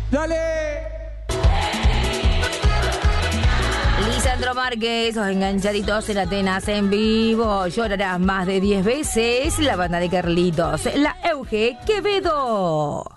¡Dale! Lisandro Márquez, os enganchaditos en Atenas en vivo. Llorarás más de 10 veces. La banda de Carlitos, la Euge Quevedo.